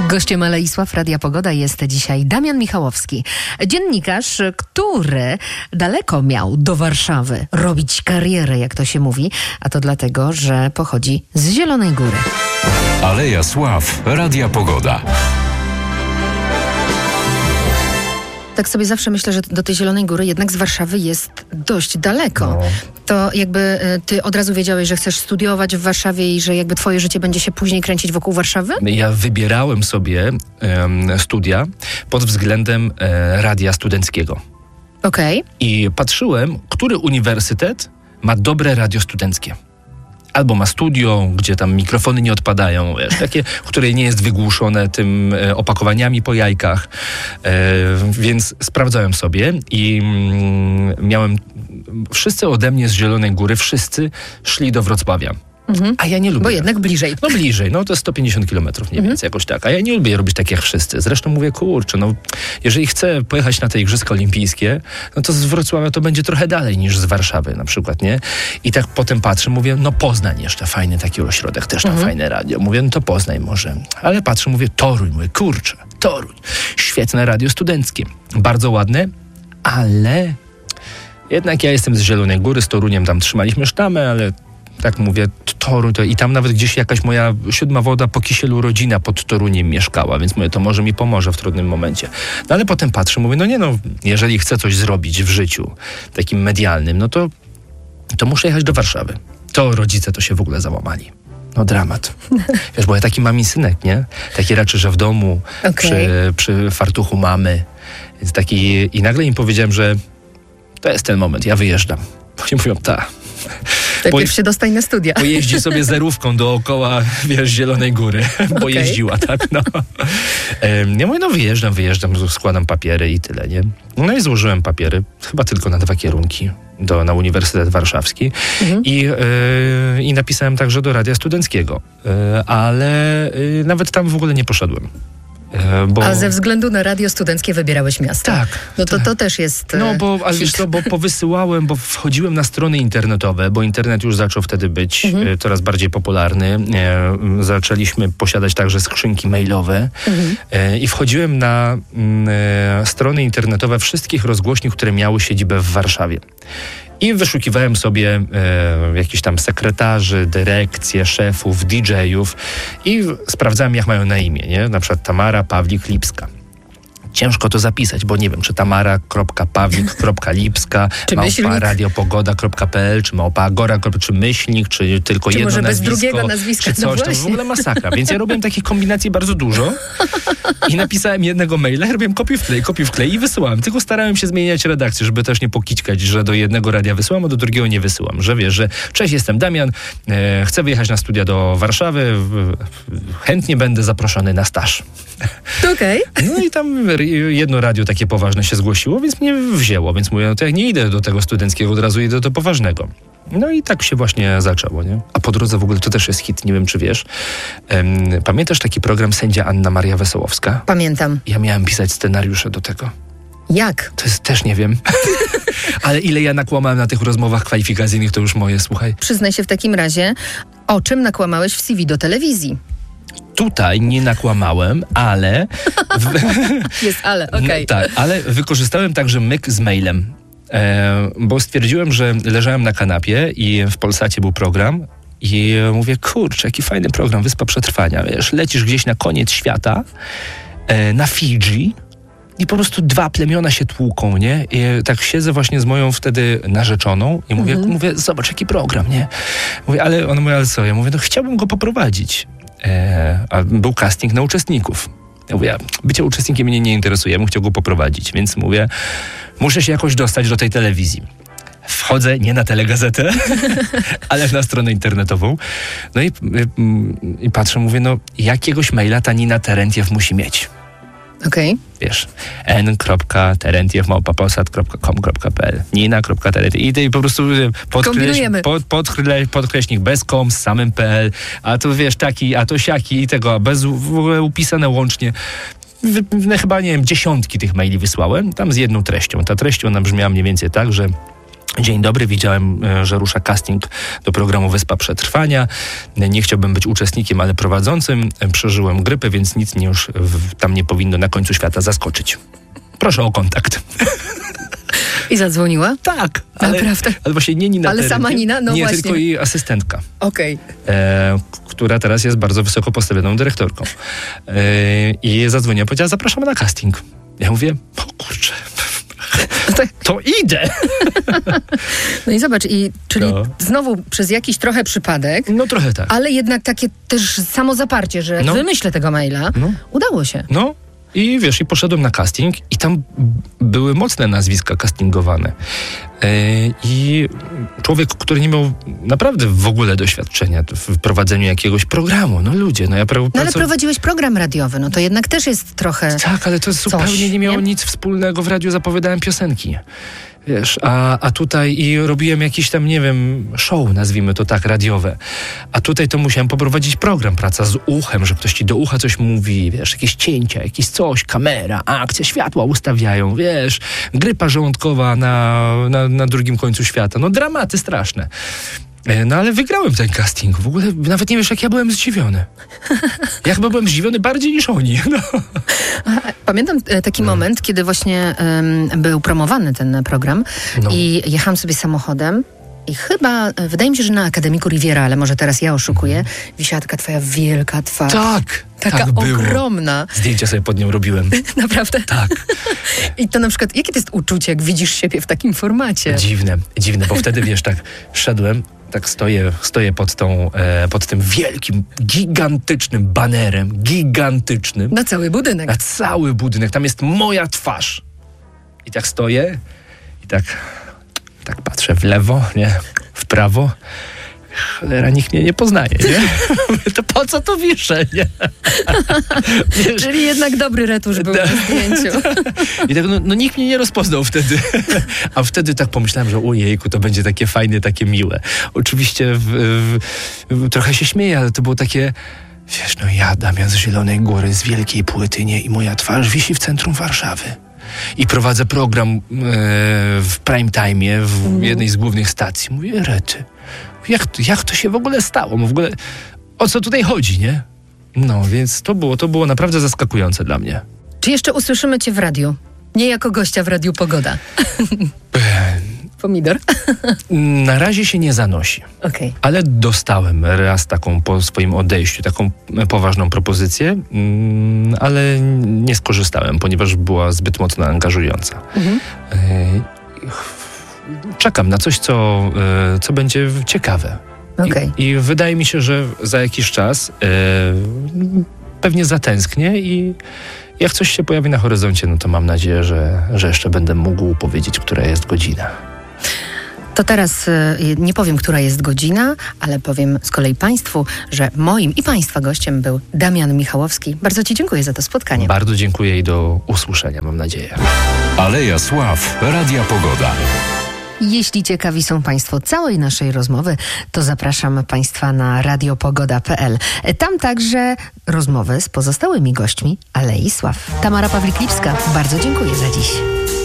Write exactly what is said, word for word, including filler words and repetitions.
Gościem Aleisław Radia Pogoda jest dzisiaj Damian Michałowski, dziennikarz, który daleko miał do Warszawy robić karierę, jak to się mówi, a to dlatego, że pochodzi z Zielonej Góry. Aleja Sław, Radia Pogoda. Tak sobie zawsze myślę, że do tej Zielonej Góry jednak z Warszawy jest dość daleko. No. To jakby ty od razu wiedziałeś, że chcesz studiować w Warszawie i że jakby twoje życie będzie się później kręcić wokół Warszawy? Ja wybierałem sobie um, studia pod względem e, radia studenckiego. Okej. Okay. I patrzyłem, który uniwersytet ma dobre radio studenckie. Albo ma studio, gdzie tam mikrofony nie odpadają, wiesz, takie, które nie jest wygłuszone tym e, opakowaniami po jajkach. E, więc sprawdzałem sobie i mm, miałem... Wszyscy ode mnie z Zielonej Góry, wszyscy szli do Wrocławia. Mhm. A ja nie lubię. Bo jednak bliżej. No bliżej, no to sto pięćdziesiąt kilometrów mniej mhm. więcej, jakoś tak. A ja nie lubię robić tak jak wszyscy. Zresztą mówię, kurczę, no jeżeli chcę pojechać na te Igrzyska Olimpijskie, no to z Wrocławia to będzie trochę dalej niż z Warszawy na przykład, nie? I tak potem patrzę, mówię, no Poznań jeszcze, fajny taki ośrodek, też tam mhm. fajne radio. Mówię, no to Poznań może. Ale patrzę, mówię, Toruń, mówię, kurczę, Toruń. Świetne radio studenckie. Bardzo ładne, ale... Jednak ja jestem z Zielonej Góry, z Toruniem tam trzymaliśmy sztamę, ale tak mówię, Toruń, to i tam nawet gdzieś jakaś moja siódma woda po kisielu rodzina pod Toruniem mieszkała, więc mówię, to może mi pomoże w trudnym momencie. No ale potem patrzę, mówię, no nie no, jeżeli chcę coś zrobić w życiu takim medialnym, no to, to muszę jechać do Warszawy. To rodzice to się w ogóle załamali. No dramat. Wiesz, bo ja taki mami synek, nie? Taki raczej, że w domu, okay. przy, przy fartuchu mamy. Więc taki, i nagle im powiedziałem, że to jest ten moment, ja wyjeżdżam. Oni mówią, ta. Najpierw się dostań na studia. Pojeździ sobie zerówką dookoła, wiesz, Zielonej Góry. Bo okay. jeździła, tak, no. Ja mówię, no wyjeżdżam, wyjeżdżam, składam papiery i tyle, nie? No i złożyłem papiery, chyba tylko na dwa kierunki, do, na Uniwersytet Warszawski. Mhm. I, yy, I napisałem także do Radia Studenckiego. Yy, ale yy, nawet tam w ogóle nie poszedłem. Bo... A ze względu na radio studenckie wybierałeś miasto. Tak. No to tak. to też jest... No bo, ale wiesz co, bo powysyłałem, bo wchodziłem na strony internetowe, bo internet już zaczął wtedy być mhm. e, coraz bardziej popularny. E, zaczęliśmy posiadać także skrzynki mailowe mhm. e, i wchodziłem na e, strony internetowe wszystkich rozgłośni, które miały siedzibę w Warszawie. I wyszukiwałem sobie e, jakichś tam sekretarzy, dyrekcje, szefów, didżejów i sprawdzałem, jak mają na imię, nie? Na przykład Tamara Pawlik-Lipska. Ciężko to zapisać, bo nie wiem, czy tamara kropka pawlik kropka lipska, małpa radiopogoda kropka pe el, czy małpa agora, czy myślnik, czy tylko czy jedno może nazwisko. bez drugiego nazwiska, czy coś, no to w ogóle masakra. Więc ja robiłem takich kombinacji bardzo dużo i napisałem jednego maila, robiłem kopiuj wklej, kopiuj wklej i wysyłałem. Tylko starałem się zmieniać redakcję, żeby też nie pokićkać, że do jednego radia wysyłam, a do drugiego nie wysyłam. Że wiesz, że cześć, jestem Damian, e, chcę wyjechać na studia do Warszawy, w, chętnie będę zaproszony na staż. Okej. Okay. No i tam jedno radio takie poważne się zgłosiło, więc mnie wzięło, więc mówię, no to ja nie idę do tego studenckiego, od razu idę do poważnego. No i tak się właśnie zaczęło, nie? A po drodze w ogóle to też jest hit, nie wiem czy wiesz. Um, pamiętasz taki program Sędzia Anna Maria Wesołowska? Pamiętam. Ja miałem pisać scenariusze do tego. Jak? To jest też nie wiem. Ale ile ja nakłamałem na tych rozmowach kwalifikacyjnych, to już moje, słuchaj. Przyznaj się w takim razie, o czym nakłamałeś w C V do telewizji? Tutaj nie nakłamałem, ale... W... Jest ale, okej. Okay. Tak, ale wykorzystałem także myk z mailem, e, bo stwierdziłem, że leżałem na kanapie i w Polsacie był program i mówię, kurczę, jaki fajny program, Wyspa Przetrwania, wiesz, lecisz gdzieś na koniec świata, e, na Fidżi i po prostu dwa plemiona się tłuką, nie? I tak siedzę właśnie z moją wtedy narzeczoną i mówię, mhm. mówię, zobacz, jaki program, nie? Mówię, ale on mówi, ale co? Ja mówię, no chciałbym go poprowadzić. E, a był casting na uczestników. Ja mówię, bycie uczestnikiem mnie nie interesuje, ja bym chciał go poprowadzić, więc mówię, muszę się jakoś dostać do tej telewizji. Wchodzę nie na Telegazetę, ale na stronę internetową. No i, i, i patrzę, mówię, no jakiegoś maila ta Nina Terentiew musi mieć. Okej. Okay. Wiesz, n kropka terentiew małpa polsat kropka com kropka pe el nina kropka terentiew i ty po prostu podkreś, pod, podkreś, podkreśnik bez com, z samym pe el, a to wiesz, taki, a to siaki i tego, bez w ogóle upisane łącznie. W, w, chyba, nie wiem, dziesiątki tych maili wysłałem, tam z jedną treścią. Ta treść, ona brzmiała mniej więcej tak, że Dzień dobry, widziałem, że rusza casting do programu Wyspa Przetrwania. Nie chciałbym być uczestnikiem, ale prowadzącym. Przeżyłem grypę, więc nic mnie już w, tam nie powinno na końcu świata zaskoczyć. Proszę o kontakt. I zadzwoniła? Tak. Ale, naprawdę? Ale właśnie nie Nina Ale Terentiew, sama Nina? No nie, właśnie. tylko jej asystentka. Okej. E, która teraz jest bardzo wysoko postawioną dyrektorką. E, I zadzwoniła, powiedziała, zapraszamy na casting. Ja mówię, o kurczę, to idę. No i zobacz, i czyli No. znowu przez jakiś trochę przypadek, No trochę tak. ale jednak takie też samozaparcie, że No. wymyślę tego maila, No. udało się. No i wiesz, i poszedłem na casting i tam były mocne nazwiska castingowane. Yy, I człowiek, który nie miał naprawdę w ogóle doświadczenia w prowadzeniu jakiegoś programu. No ludzie, no ja prawo No ale prowadziłeś program radiowy, no to jednak też jest trochę... Tak, ale to zupełnie coś, nie miało nie? nic wspólnego. W radiu zapowiadałem piosenki. Wiesz, a, a tutaj i robiłem jakiś tam, nie wiem, show, nazwijmy to tak, radiowe. A tutaj to musiałem poprowadzić program, praca z uchem, że ktoś ci do ucha coś mówi, wiesz, jakieś cięcia, jakieś coś, kamera, akcja, światła ustawiają, wiesz, grypa żołądkowa na, na, na drugim końcu świata. No dramaty straszne. No ale wygrałem ten casting. W ogóle nawet nie wiesz, jak ja byłem zdziwiony. Ja chyba byłem zdziwiony bardziej niż oni. No. Pamiętam e, taki No. moment, kiedy właśnie em, był promowany ten program No. i jechałam sobie samochodem i chyba, e, wydaje mi się, że na Akademiku Riviera, ale może teraz ja oszukuję, wisiała taka twoja wielka twarz. Tak, Taka tak było. ogromna. Zdjęcia sobie pod nią robiłem. Naprawdę? Tak. I to na przykład, jakie to jest uczucie, jak widzisz siebie w takim formacie? Dziwne, dziwne, bo wtedy, wiesz, tak szedłem, tak stoję, stoję pod, tą, e, pod tym wielkim, gigantycznym banerem, gigantycznym, Na cały budynek. na cały budynek. Tam jest moja twarz. I tak stoję i tak, tak patrzę w lewo, nie, w prawo. Cholera, nikt mnie nie poznaje, nie? To po co to wiszę, nie? Wiesz, Czyli jednak dobry retusz był Tak. w zdjęciu. I tak, no, no nikt mnie nie rozpoznał wtedy. A wtedy tak pomyślałem, że ojejku, to będzie takie fajne, takie miłe. Oczywiście w, w, w, trochę się śmieję, ale to było takie, wiesz, no ja, Damian z Zielonej Góry, z Wielkiej Płytynie i moja twarz wisi w centrum Warszawy. I prowadzę program e, w prime time'ie, w jednej z głównych stacji. Mówię, rety, jak, to- jak to się w ogóle stało? W ogóle, o co tutaj chodzi, nie? No, więc to było, to było naprawdę zaskakujące dla mnie. Czy jeszcze usłyszymy cię w radiu? Nie jako gościa w Radiu Pogoda. Pomidor? Na razie się nie zanosi. Okej. Ale dostałem raz taką po swoim odejściu, taką poważną propozycję, mm, ale nie skorzystałem, ponieważ była zbyt mocno angażująca. Mhm. E, Czekam na coś, co, e, co będzie ciekawe. Okej. I, I wydaje mi się, że za jakiś czas e, pewnie zatęsknię i jak coś się pojawi na horyzoncie, no to mam nadzieję, że, że jeszcze będę mógł powiedzieć, która jest godzina. To teraz y, nie powiem, która jest godzina, ale powiem z kolei Państwu, że moim i Państwa gościem był Damian Michałowski. Bardzo Ci dziękuję za to spotkanie. Bardzo dziękuję i do usłyszenia, mam nadzieję. Aleja Sław, Radia Pogoda. Jeśli ciekawi są Państwo całej naszej rozmowy, to zapraszam Państwa na radiopogoda kropka p l. Tam także rozmowy z pozostałymi gośćmi Alei Sław. Tamara Pawlik-Lipska, bardzo dziękuję za dziś.